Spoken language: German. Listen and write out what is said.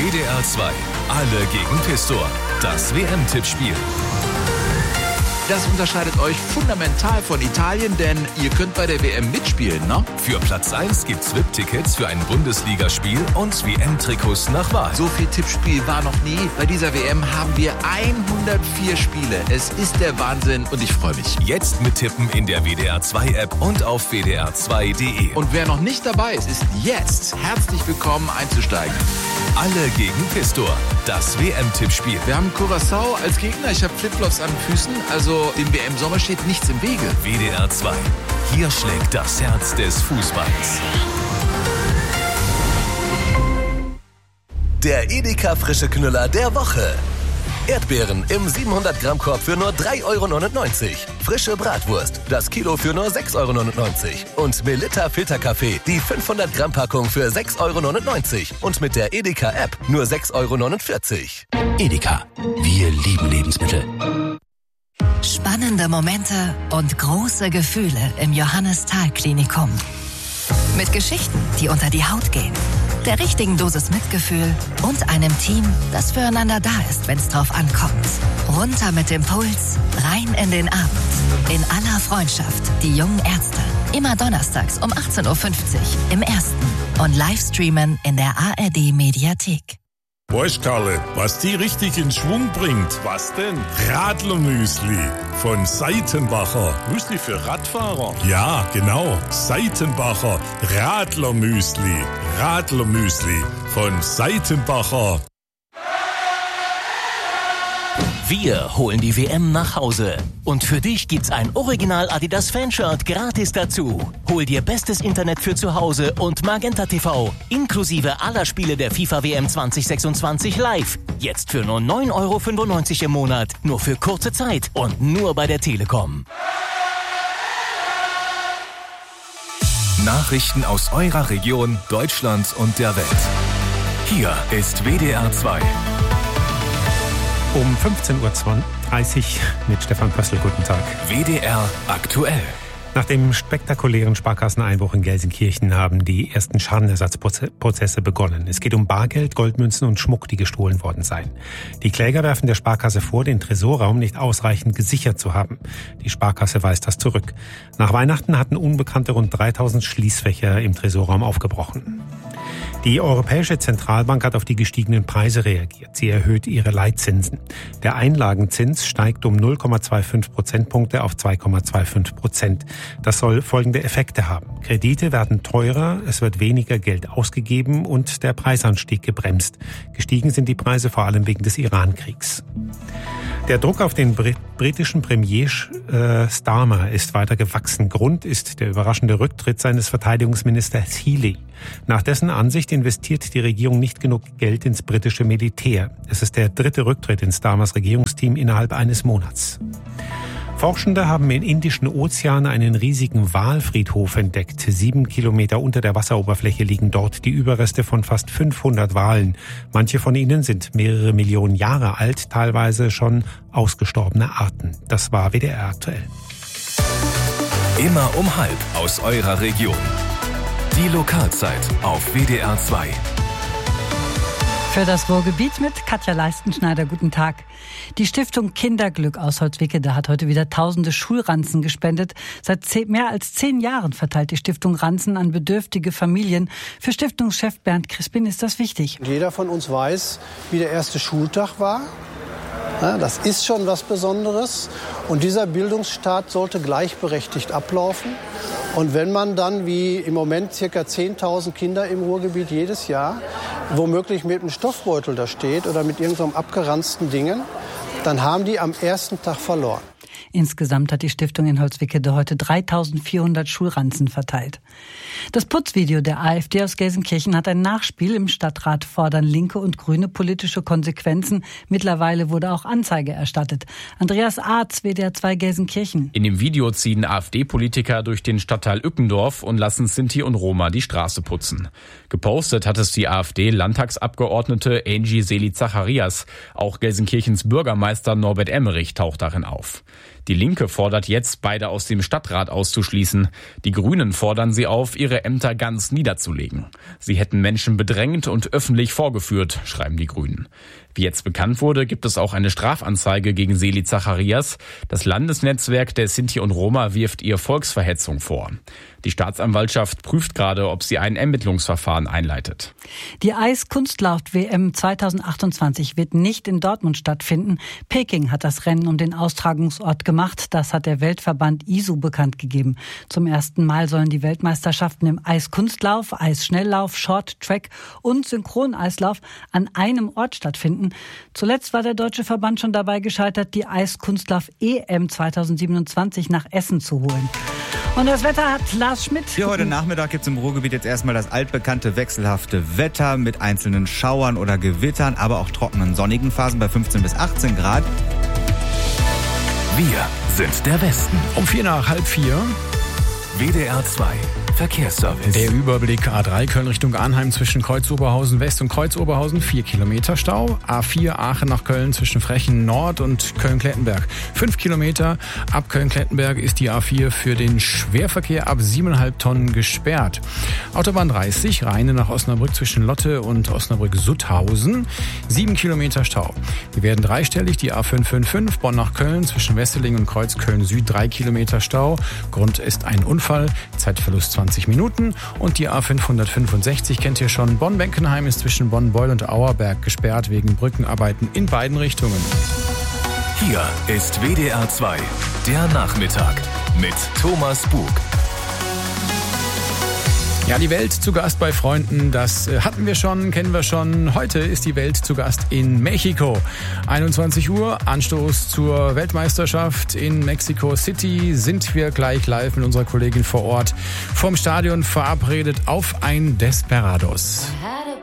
WDR 2. Alle gegen Pistor. Das WM-Tippspiel. Das unterscheidet euch fundamental von Italien, denn ihr könnt bei der WM mitspielen, ne? Für Platz 1 gibt's VIP-Tickets für ein Bundesligaspiel und WM-Trikots nach Wahl. So viel Tippspiel war noch nie. Bei dieser WM haben wir 104 Spiele. Es ist der Wahnsinn und ich freue mich. Jetzt mittippen in der WDR 2 App und auf wdr2.de. Und wer noch nicht dabei ist, ist jetzt herzlich willkommen einzusteigen. Alle gegen Pistor. Das WM-Tippspiel. Wir haben Curaçao als Gegner. Ich habe Flipflops an den Füßen. Also dem WM-Sommer steht nichts im Wege. WDR 2. Hier schlägt das Herz des Fußballs. Der Edeka frische Knüller der Woche. Erdbeeren im 700-Gramm-Korb für nur 3,99 €. Frische Bratwurst, das Kilo für nur 6,99 €. Und Melitta Filterkaffee, die 500-Gramm-Packung für 6,99 € Und mit der Edeka-App nur 6,49 €. Edeka, wir lieben Lebensmittel. Spannende Momente und große Gefühle im Johannes-Thal-Klinikum. Mit Geschichten, die unter die Haut gehen, der richtigen Dosis Mitgefühl und einem Team, das füreinander da ist, wenn es drauf ankommt. Runter mit dem Puls, rein in den Abend. In aller Freundschaft, die jungen Ärzte. Immer donnerstags um 18:50 Uhr im Ersten und Livestreamen in der ARD-Mediathek. Weißt Karle, was die richtig in Schwung bringt? Was denn? Radlermüsli von Seitenbacher. Müsli für Radfahrer? Ja, genau. Seitenbacher Radlermüsli. Radlermüsli von Seitenbacher. Wir holen die WM nach Hause. Und für dich gibt's ein Original Adidas Fanshirt gratis dazu. Hol dir bestes Internet für zu Hause und Magenta TV, inklusive aller Spiele der FIFA WM 2026 live. Jetzt für nur 9,95 € im Monat. Nur für kurze Zeit und nur bei der Telekom. Nachrichten aus eurer Region, Deutschland und der Welt. Hier ist WDR 2. Um 15:30 Uhr mit Stefan Pössl. Guten Tag. WDR aktuell. Nach dem spektakulären Sparkasseneinbruch in Gelsenkirchen haben die ersten Schadenersatzprozesse begonnen. Es geht um Bargeld, Goldmünzen und Schmuck, die gestohlen worden seien. Die Kläger werfen der Sparkasse vor, den Tresorraum nicht ausreichend gesichert zu haben. Die Sparkasse weist das zurück. Nach Weihnachten hatten Unbekannte rund 3000 Schließfächer im Tresorraum aufgebrochen. Die Europäische Zentralbank hat auf die gestiegenen Preise reagiert. Sie erhöht ihre Leitzinsen. Der Einlagenzins steigt um 0,25 Prozentpunkte auf 2,25%. Das soll folgende Effekte haben. Kredite werden teurer, es wird weniger Geld ausgegeben und der Preisanstieg gebremst. Gestiegen sind die Preise vor allem wegen des Iran-Kriegs. Der Druck auf den britischen Premier Starmer ist weiter gewachsen. Grund ist der überraschende Rücktritt seines Verteidigungsministers Healey. Nach dessen Ansicht investiert die Regierung nicht genug Geld ins britische Militär. Es ist der dritte Rücktritt in Starmers Regierungsteam innerhalb eines Monats. Forschende haben im Indischen Ozean einen riesigen Walfriedhof entdeckt. 7 Kilometer unter der Wasseroberfläche liegen dort die Überreste von fast 500 Walen. Manche von ihnen sind mehrere Millionen Jahre alt, teilweise schon ausgestorbene Arten. Das war WDR aktuell. Immer um 12 aus eurer Region. Die Lokalzeit auf WDR 2. Für das Ruhrgebiet mit Katja Leistenschneider. Guten Tag. Die Stiftung Kinderglück aus Holzwickede hat heute wieder tausende Schulranzen gespendet. Seit mehr als 10 Jahren verteilt die Stiftung Ranzen an bedürftige Familien. Für Stiftungschef Bernd Crispin ist das wichtig. Jeder von uns weiß, wie der erste Schultag war. Ja, das ist schon was Besonderes. Und dieser Bildungsstart sollte gleichberechtigt ablaufen. Und wenn man dann, wie im Moment, ca. 10.000 Kinder im Ruhrgebiet jedes Jahr, womöglich mit einem Stoffbeutel da steht oder mit irgendeinem abgeranzten Dingen, dann haben die am ersten Tag verloren. Insgesamt hat die Stiftung in Holzwickede heute 3.400 Schulranzen verteilt. Das Putzvideo der AfD aus Gelsenkirchen hat ein Nachspiel. Im Stadtrat fordern Linke und Grüne politische Konsequenzen. Mittlerweile wurde auch Anzeige erstattet. Andreas Arz, WDR 2 Gelsenkirchen. In dem Video ziehen AfD-Politiker durch den Stadtteil Ückendorf und lassen Sinti und Roma die Straße putzen. Gepostet hat es die AfD-Landtagsabgeordnete Angie Seli-Zacharias. Auch Gelsenkirchens Bürgermeister Norbert Emmerich taucht darin auf. Die Linke fordert jetzt, beide aus dem Stadtrat auszuschließen. Die Grünen fordern sie auf, ihre Ämter ganz niederzulegen. Sie hätten Menschen bedrängt und öffentlich vorgeführt, schreiben die Grünen. Wie jetzt bekannt wurde, gibt es auch eine Strafanzeige gegen Seli Zacharias. Das Landesnetzwerk der Sinti und Roma wirft ihr Volksverhetzung vor. Die Staatsanwaltschaft prüft gerade, ob sie ein Ermittlungsverfahren einleitet. Die Eiskunstlauf-WM 2028 wird nicht in Dortmund stattfinden. Peking hat das Rennen um den Austragungsort gemacht. Das hat der Weltverband ISU bekannt gegeben. Zum ersten Mal sollen die Weltmeisterschaften im Eiskunstlauf, Eisschnelllauf, Shorttrack und Synchroneislauf an einem Ort stattfinden. Zuletzt war der Deutsche Verband schon dabei gescheitert, die Eiskunstlauf-EM 2027 nach Essen zu holen. Und das Wetter hat Lars Schmidt. Hier heute Nachmittag gibt es im Ruhrgebiet jetzt erstmal das altbekannte wechselhafte Wetter mit einzelnen Schauern oder Gewittern, aber auch trockenen sonnigen Phasen bei 15 bis 18 Grad. Wir sind der Westen. Um 3:45. WDR 2 Verkehrsservice. Der Überblick: A3 Köln Richtung Arnheim zwischen Kreuz-Oberhausen West und Kreuz-Oberhausen 4 Kilometer Stau. A4 Aachen nach Köln zwischen Frechen Nord und Köln-Klettenberg 5 Kilometer. Ab Köln-Klettenberg ist die A4 für den Schwerverkehr ab 7,5 Tonnen gesperrt. Autobahn 30 Rheine nach Osnabrück zwischen Lotte und Osnabrück-Sutthausen 7 Kilometer Stau. Die werden dreistellig. Die A555 Bonn nach Köln zwischen Wesseling und Kreuzköln Süd 3 Kilometer Stau. Grund ist ein Unfall. Zeitverlust 20 Minuten. Und die A565 kennt ihr schon. Bonn-Benkenheim ist zwischen Bonn-Beul und Auerberg gesperrt wegen Brückenarbeiten in beiden Richtungen. Hier ist WDR 2, der Nachmittag mit Thomas Bug. Ja, die Welt zu Gast bei Freunden, das hatten wir schon, kennen wir schon. Heute ist die Welt zu Gast in Mexiko. 21 Uhr, Anstoß zur Weltmeisterschaft in Mexico City. Sind wir gleich live mit unserer Kollegin vor Ort vom Stadion verabredet auf ein Desperados. I had a